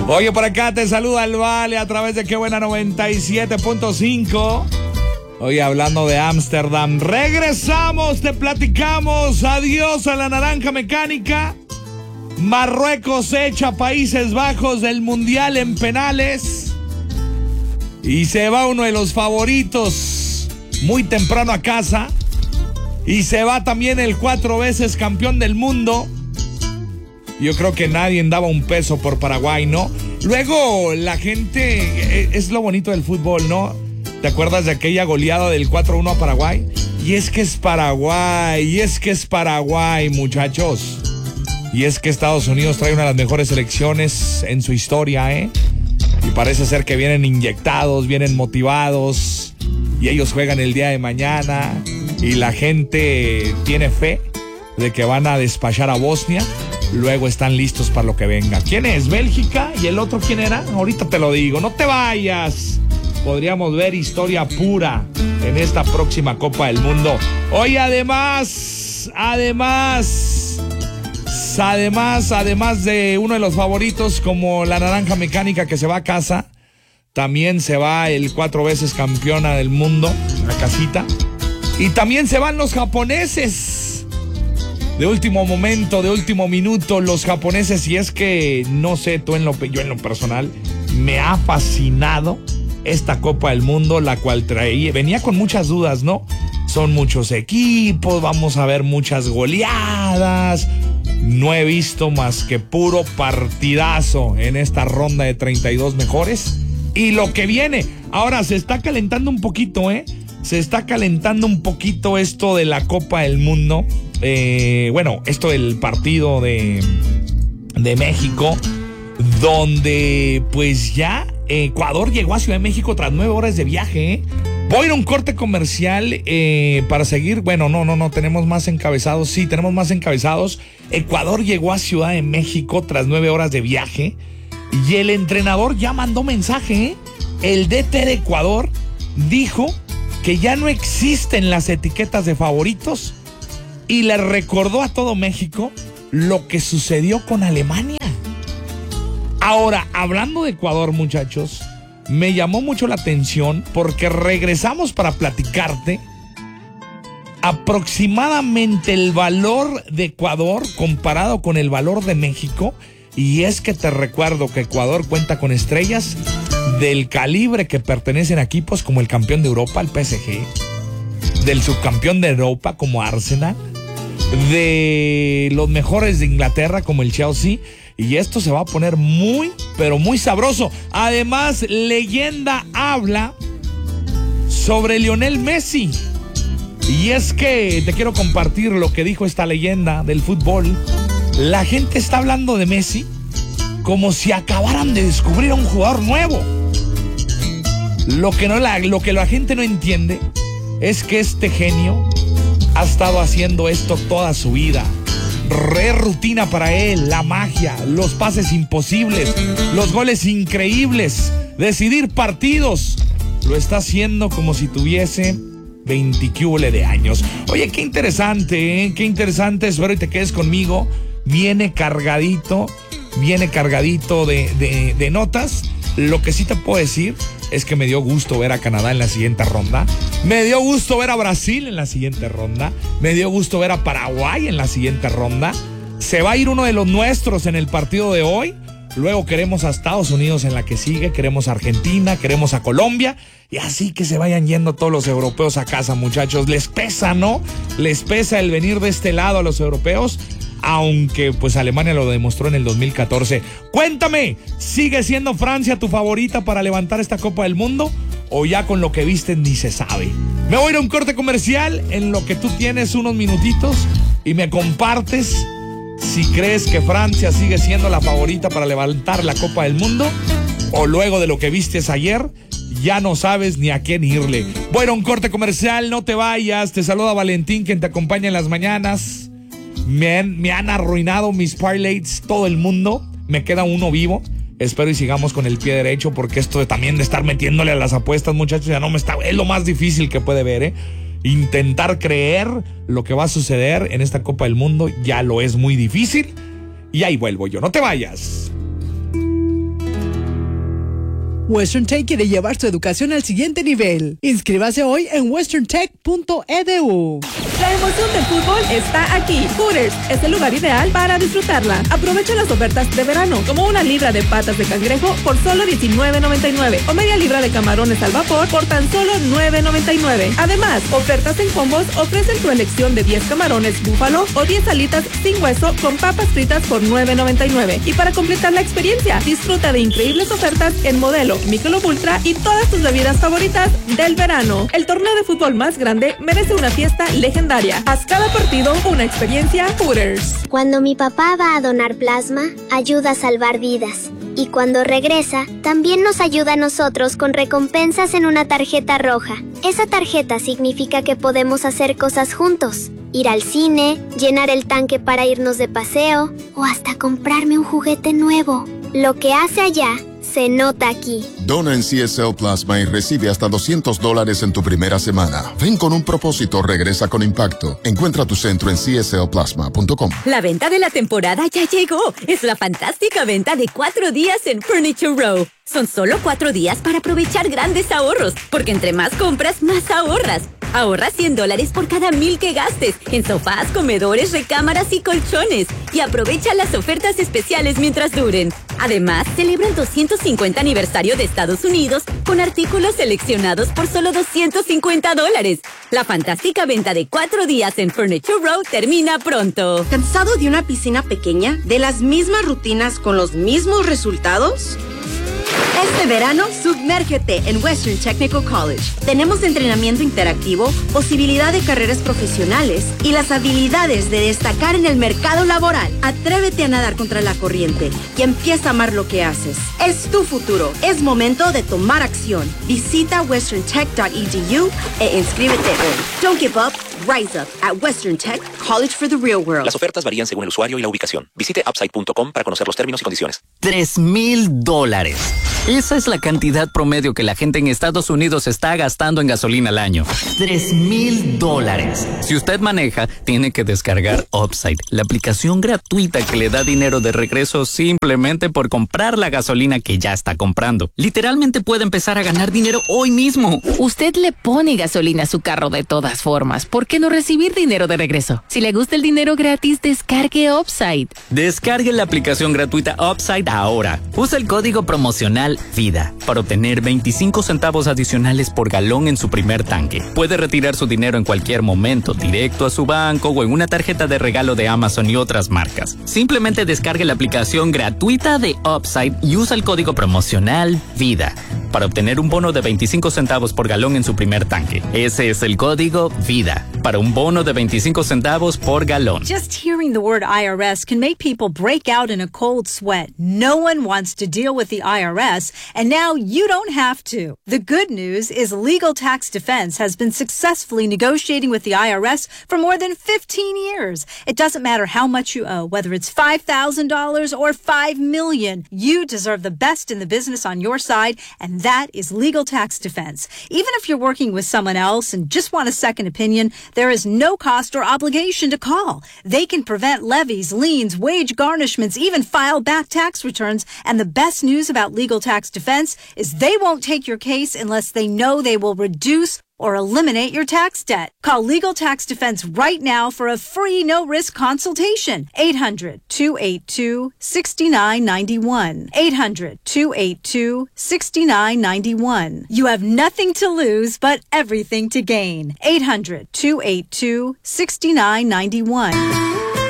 Oye, por acá te saluda el Vale a través de Qué Buena 97.5. Oye, hablando de Ámsterdam, regresamos, te platicamos. Adiós a la naranja mecánica. Marruecos echa a Países Bajos del Mundial en penales. Y se va uno de los favoritos muy temprano a casa. Y se va también el 4 veces campeón del mundo. Yo creo que nadie daba un peso por Paraguay, ¿no? Luego la gente, es lo bonito del fútbol, ¿no? ¿Te acuerdas de aquella goleada del 4-1 a Paraguay? Y es que es Paraguay, muchachos. Y es que Estados Unidos trae una de las mejores selecciones en su historia, ¿eh? Y parece ser que vienen inyectados, vienen motivados. Y ellos juegan el día de mañana. Y la gente tiene fe de que van a despachar a Bosnia. Luego están listos para lo que venga. ¿Quién es? ¿Bélgica? ¿Y el otro quién era? Ahorita te lo digo. No te vayas. Podríamos ver historia pura en esta próxima Copa del Mundo. Hoy además de uno de los favoritos como la naranja mecánica que se va a casa, también se va el 4 veces campeona del mundo a casita. Y también se van los japoneses. De último momento, de último minuto, los japoneses. Y es que, no sé, yo en lo personal, me ha fascinado esta Copa del Mundo, la cual venía con muchas dudas, ¿no? Son muchos equipos, vamos a ver muchas goleadas. No he visto más que puro partidazo en esta ronda de 32 mejores. Y lo que viene, ahora se está calentando un poquito, Se está calentando un poquito esto de la Copa del Mundo. Esto del partido de México, donde pues ya Ecuador llegó a Ciudad de México tras 9 horas de viaje. Voy a ir a un corte comercial para seguir. Bueno, no, tenemos más encabezados. Sí, tenemos más encabezados. Ecuador llegó a Ciudad de México tras 9 horas de viaje. Y el entrenador ya mandó mensaje. El DT de Ecuador dijo que ya no existen las etiquetas de favoritos. Y le recordó a todo México lo que sucedió con Alemania. Ahora, hablando de Ecuador, muchachos, me llamó mucho la atención porque regresamos para platicarte aproximadamente el valor de Ecuador comparado con el valor de México. Y es que te recuerdo que Ecuador cuenta con estrellas del calibre que pertenecen a equipos como el campeón de Europa, el PSG, del subcampeón de Europa como Arsenal, de los mejores de Inglaterra como el Chelsea. Y esto se va a poner muy, pero muy sabroso. Además, leyenda habla sobre Lionel Messi. Y es que te quiero compartir lo que dijo esta leyenda del fútbol. La gente está hablando de Messi como si acabaran de descubrir a un jugador nuevo. Lo que la gente no entiende es que este genio ha estado haciendo esto toda su vida. Rutina para él, la magia, los pases imposibles, los goles increíbles, decidir partidos. Lo está haciendo como si tuviese 20 de años. Oye, qué interesante, qué interesante. Espero y te quedes conmigo. Viene cargadito de notas. Lo que sí te puedo decir es que me dio gusto ver a Canadá en la siguiente ronda. Me dio gusto ver a Brasil en la siguiente ronda. Me dio gusto ver a Paraguay en la siguiente ronda. Se va a ir uno de los nuestros en el partido de hoy. Luego queremos a Estados Unidos en la que sigue. Queremos a Argentina, queremos a Colombia. Y así que se vayan yendo todos los europeos a casa, muchachos. Les pesa, ¿no? Les pesa el venir de este lado a los europeos. Aunque pues Alemania lo demostró en el 2014. Cuéntame, ¿sigue siendo Francia tu favorita para levantar esta Copa del Mundo? ¿O ya con lo que viste ni se sabe? Me voy a ir a un corte comercial en lo que tú tienes unos minutitos y me compartes si crees que Francia sigue siendo la favorita para levantar la Copa del Mundo, o luego de lo que vistes ayer ya no sabes ni a quién irle. Voy a ir a un corte comercial, no te vayas. Te saluda Valentín, quien te acompaña en las mañanas. Me han arruinado mis parlays todo el mundo. Me queda uno vivo. Espero y sigamos con el pie derecho, porque esto también de estar metiéndole a las apuestas, muchachos, ya no me está. Es lo más difícil que puede ver, Intentar creer lo que va a suceder en esta Copa del Mundo ya lo es muy difícil. Y ahí vuelvo yo. No te vayas. Western Tech quiere llevar su educación al siguiente nivel. Inscríbase hoy en westerntech.edu. La emoción del fútbol está aquí. Hooters es el lugar ideal para disfrutarla. Aprovecha las ofertas de verano, como una libra de patas de cangrejo por solo $19.99 o media libra de camarones al vapor por tan solo $9.99. Además, ofertas en combos ofrecen tu elección de 10 camarones búfalo o 10 alitas sin hueso con papas fritas por $9.99. Y para completar la experiencia, disfruta de increíbles ofertas en Modelo, Michelob Ultra y todas tus bebidas favoritas del verano. El torneo de fútbol más grande merece una fiesta legendaria. Haz cada partido una experiencia Hooters. Cuando mi papá va a donar plasma, ayuda a salvar vidas. Y cuando regresa, también nos ayuda a nosotros con recompensas en una tarjeta roja. Esa tarjeta significa que podemos hacer cosas juntos. Ir al cine, llenar el tanque para irnos de paseo o hasta comprarme un juguete nuevo. Lo que hace allá se nota aquí. Dona en CSL Plasma y recibe hasta $200 en tu primera semana. Ven con un propósito, regresa con impacto. Encuentra tu centro en cslplasma.com. La venta de la temporada ya llegó. Es la fantástica venta de 4 días en Furniture Row. Son solo 4 días para aprovechar grandes ahorros, porque entre más compras, más ahorras. Ahorra $100 por cada 1,000 que gastes en sofás, comedores, recámaras y colchones. Y aprovecha las ofertas especiales mientras duren. Además, celebra el 250 aniversario de Estados Unidos con artículos seleccionados por solo $250. La fantástica venta de 4 días en Furniture Row termina pronto. ¿Cansado de una piscina pequeña? ¿De las mismas rutinas con los mismos resultados? Este verano, sumérgete en Western Technical College. Tenemos entrenamiento interactivo, posibilidad de carreras profesionales y las habilidades de destacar en el mercado laboral. Atrévete a nadar contra la corriente y empieza a amar lo que haces. Es tu futuro. Es momento de tomar acción. Visita westerntech.edu e inscríbete hoy. Don't give up. Rise up at Western Tech, College for the Real World. Las ofertas varían según el usuario y la ubicación. Visite upside.com para conocer los términos y condiciones. $3,000. Esa es la cantidad promedio que la gente en Estados Unidos está gastando en gasolina al año. $3,000. Si usted maneja, tiene que descargar Upside, la aplicación gratuita que le da dinero de regreso simplemente por comprar la gasolina que ya está comprando. Literalmente puede empezar a ganar dinero hoy mismo. Usted le pone gasolina a su carro de todas formas. ¿Por qué no recibir dinero de regreso? Si le gusta el dinero gratis, descargue Upside. Descargue la aplicación gratuita Upside ahora. Usa el código promocional VIDA para obtener 25 centavos adicionales por galón en su primer tanque. Puede retirar su dinero en cualquier momento, directo a su banco o en una tarjeta de regalo de Amazon y otras marcas. Simplemente descargue la aplicación gratuita de Upside y usa el código promocional VIDA para obtener un bono de 25 centavos por galón en su primer tanque. Ese es el código VIDA para un bono de 25 centavos por galón. Just hearing the word IRS can make people break out in a cold sweat. No one wants to deal with the IRS, and now you don't have to. The good news is Legal Tax Defense has been successfully negotiating with the IRS for more than 15 years. It doesn't matter how much you owe, whether it's $5,000 or $5 million. You deserve the best in the business on your side, and that is Legal Tax Defense. Even if you're working with someone else and just want a second opinion, there is no cost or obligation to call. They can prevent levies, liens, wage garnishments, even file back tax returns. And the best news about Legal Tax Defense is they won't take your case unless they know they will reduce or eliminate your tax debt. Call Legal Tax Defense right now for a free no-risk consultation. 800-282-6991. 800-282-6991. You have nothing to lose but everything to gain. 800-282-6991.